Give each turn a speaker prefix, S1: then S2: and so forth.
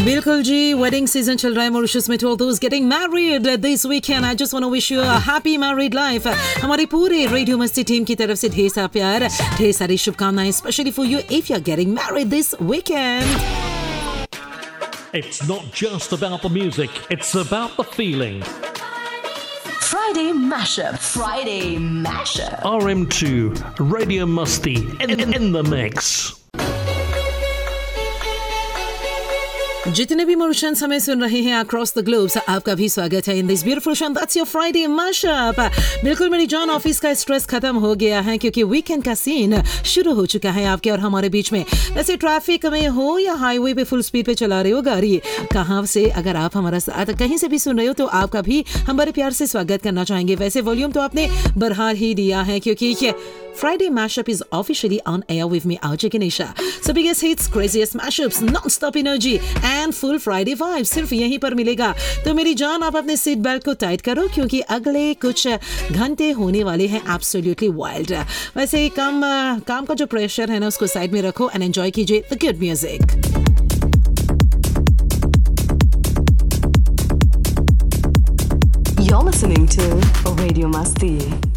S1: बिल्कुल जी, wedding season चल रहा है मॉरिशस में। To all those getting married this weekend, I just want to wish you a happy married life. हमारी पूरे रेडियो मस्ती टीम की तरफ से ढेर सारा प्यार, ढेर सारी शुभकामनाएं, specially for you if you are getting married this weekend.
S2: It's not just about the music, it's about the feeling.
S3: Friday Mashup. Friday Mashup.
S2: RM2, Radio Musty, in the mix.
S1: जितने भी मॉरिशस हमें सुन रहे हैं across the globe, आपका भी स्वागत है in this beautiful show. That's your Friday mashup. बिल्कुल मेरी जान, ऑफिस का स्ट्रेस खत्म हो गया है क्योंकि वीकेंड का सीन शुरू हो चुका है आपके और हमारे बीच में। वैसे ट्रैफिक में हो या हाईवे पे फुल स्पीड पे चला रहे हो गाड़ी, कहाँ से अगर आप हमारा साथ कहीं से भी सुन रहे हो तो आपका भी हम बड़े प्यार से स्वागत करना चाहेंगे। वैसे वॉल्यूम तो आपने बढ़ा ही दिया है क्योंकि Friday Mashup is officially on air with me, Archie Ganesha. So biggest hits, craziest mashups, non-stop energy and full Friday vibes सिर्फ यहीं पर मिलेगा। तो मेरी जान, आप अपने सीट बेल्ट को टाइट करो क्योंकि अगले कुछ घंटे होने वाले हैं absolutely wild। वैसे काम का जो प्रेशर है ना, उसको साइड में रखो and enjoy कीजिए the good music।
S3: You're listening to Radio Masti.